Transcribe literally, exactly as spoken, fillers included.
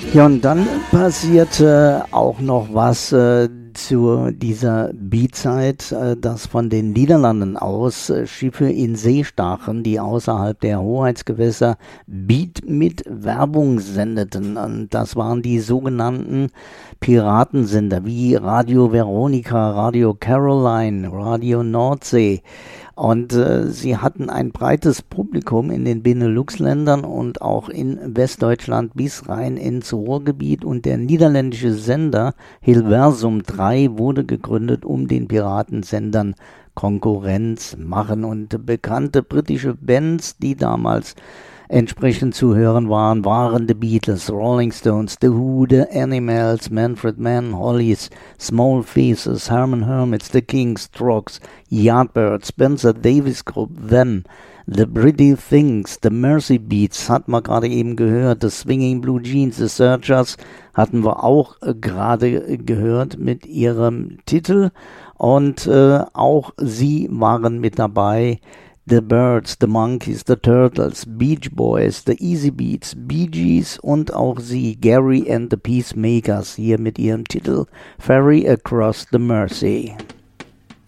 Ja, und dann passierte auch noch was äh, zu dieser B-Zeit, äh, dass von den Niederlanden aus äh, Schiffe in See stachen, die außerhalb der Hoheitsgewässer Beat mit Werbung sendeten. Und das waren die sogenannten Piratensender wie Radio Veronica, Radio Caroline, Radio Nordsee. Und äh, sie hatten ein breites Publikum in den Benelux-Ländern und auch in Westdeutschland bis rein ins Ruhrgebiet. Und der niederländische Sender Hilversum drei wurde gegründet, um den Piratensendern Konkurrenz machen. Und bekannte britische Bands, die damals entsprechend zu hören waren, waren The Beatles, Rolling Stones, The Who, The Animals, Manfred Mann, Hollies, Small Faces, Herman Hermits, The Kings, Strokes, Yardbirds, Spencer Davis Group, Them, The Pretty Things, The Mercy Beats, hat man gerade eben gehört, The Swinging Blue Jeans, The Searchers hatten wir auch äh, gerade gehört mit ihrem Titel und äh, auch sie waren mit dabei. The Birds, The Monkeys, The Turtles, Beach Boys, The Easy Beats, Bee Gees und auch sie, Gary and the Peacemakers, hier mit ihrem Titel Ferry Across the Mersey.